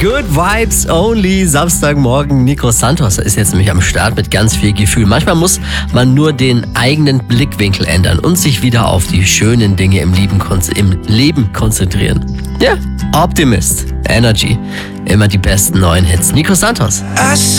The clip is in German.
Good Vibes Only. Samstagmorgen. Nico Santos ist jetzt nämlich am Start mit ganz viel Gefühl. Manchmal muss man nur den eigenen Blickwinkel ändern und sich wieder auf die schönen Dinge im Leben konzentrieren. Ja, Optimist, Energy, immer die besten neuen Hits. Nico Santos.